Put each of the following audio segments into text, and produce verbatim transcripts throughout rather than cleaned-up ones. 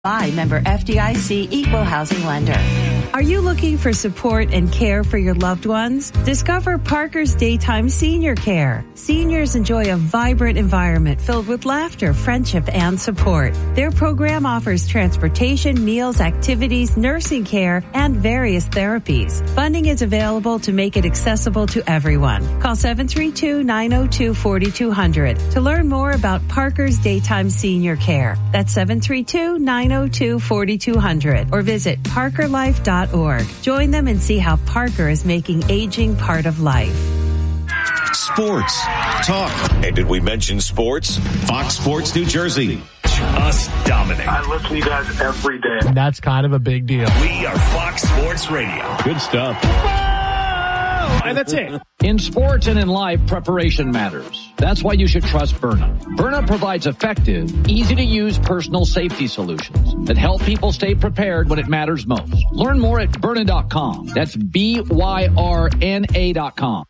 By member F D I C Equal Housing Lender. Are you looking for support and care for your loved ones? Discover Parker's Daytime Senior Care. Seniors enjoy a vibrant environment filled with laughter, friendship, and support. Their program offers transportation, meals, activities, nursing care, and various therapies. Funding is available to make it accessible to everyone. Call seven three two, nine oh two, four two zero zero to learn more about Parker's Daytime Senior Care. That's seven three two, nine oh two, four two zero zero or visit parker life dot org. Join them and see how Parker is making aging part of life. Sports talk. And did we mention sports? Fox Sports New Jersey. Us dominate. I listen to you guys every day. And that's kind of a big deal. We are Fox Sports Radio. Good stuff. And that's it. In sports and in life, preparation matters. That's why you should trust Byrna. Byrna provides effective, easy-to-use personal safety solutions that help people stay prepared when it matters most. Learn more at Byrna dot com. That's B Y R N A dot com.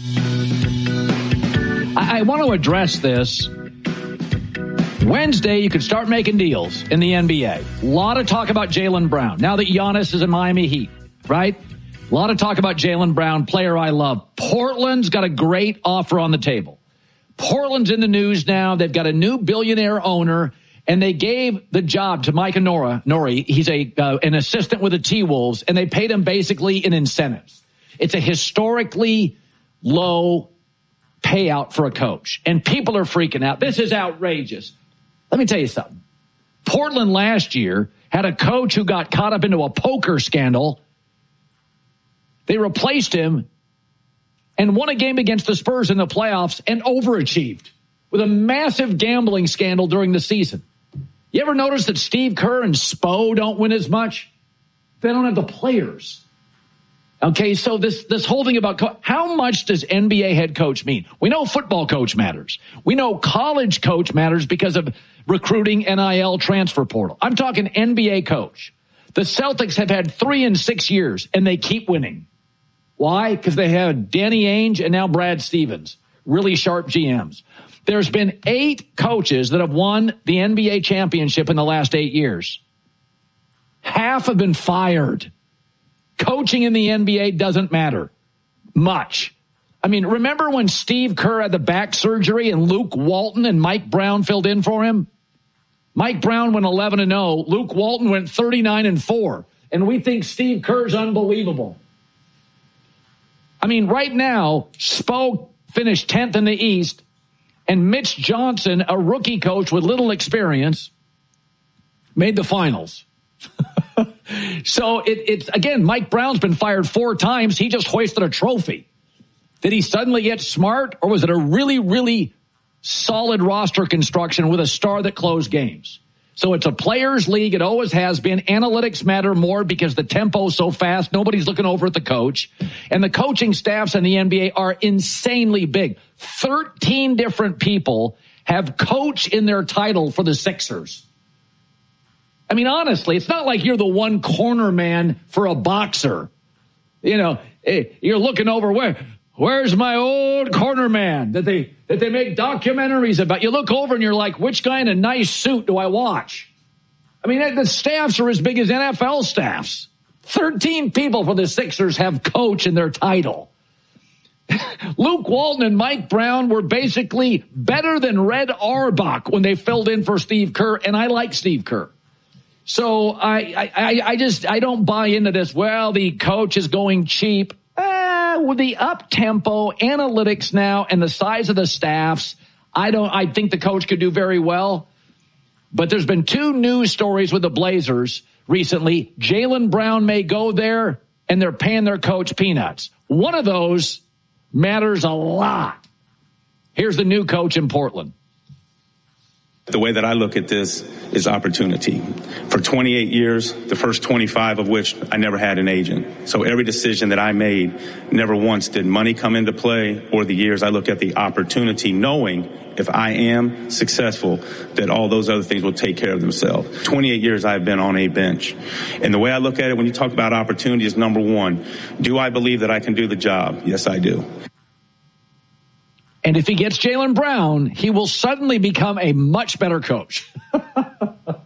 I, I want to address this. Wednesday, you could start making deals in the N B A. A lot of talk about Jaylen Brown. Now that Giannis is in Miami Heat, right? A lot of talk about Jaylen Brown, player I love. Portland's got a great offer on the table. Portland's in the news now. They've got a new billionaire owner, and they gave the job to Micah Nora. Nori. He's a uh, an assistant with the T-Wolves, and they paid him basically in incentives. It's a historically low payout for a coach, and people are freaking out. This is outrageous. Let me tell you something. Portland last year had a coach who got caught up into a poker scandal. They replaced him and won a game against the Spurs in the playoffs and overachieved with a massive gambling scandal during the season. You ever notice that Steve Kerr and Spo don't win as much? They don't have the players. Okay, so this, this whole thing about co- how much does N B A head coach mean? We know football coach matters. We know college coach matters because of recruiting, N I L, transfer portal. I'm talking N B A coach. The Celtics have had three in six years, and they keep winning. Why? Because they had Danny Ainge and now Brad Stevens, really sharp G Ms. There's been eight coaches that have won the N B A championship in the last eight years. Half have been fired. Coaching in the N B A doesn't matter much. I mean, remember when Steve Kerr had the back surgery and Luke Walton and Mike Brown filled in for him? Mike Brown went eleven and oh. Luke Walton went thirty-nine and four. And we think Steve Kerr's unbelievable. I mean, right now, Spo finished tenth in the East, and Mitch Johnson, a rookie coach with little experience, made the finals. So it, it's, again, Mike Brown's been fired four times. He just hoisted a trophy. Did he suddenly get smart, or was it a really, really solid roster construction with a star that closed games? So it's a players' league. It always has been. Analytics matter more because the tempo's so fast. Nobody's looking over at the coach. And the coaching staffs in the N B A are insanely big. thirteen different people have coach in their title for the Sixers. I mean, honestly, it's not like you're the one corner man for a boxer. You know, you're looking over where, where's my old corner man that they, that they make documentaries about. You look over and you're like, which guy in a nice suit do I watch? I mean, the staffs are as big as N F L staffs. thirteen people for the Sixers have coach in their title. Luke Walton and Mike Brown were basically better than Red Auerbach when they filled in for Steve Kerr, and I like Steve Kerr. So I, I, I just, I don't buy into this. Well, the coach is going cheap. Uh, with the up-tempo analytics now and the size of the staffs, I don't, I think the coach could do very well. But there's been two news stories with the Blazers recently. Jaylen Brown may go there, and they're paying their coach peanuts. One of those matters a lot. Here's the new coach in Portland. The way that I look at this is opportunity. For twenty-eight years, the first twenty-five of which I never had an agent. So every decision that I made, never once did money come into play, or the years I look at the opportunity, knowing if I am successful, that all those other things will take care of themselves. twenty-eight years I've been on a bench. And the way I look at it when you talk about opportunity is, number one, do I believe that I can do the job? Yes, I do. And if he gets Jaylen Brown, he will suddenly become a much better coach.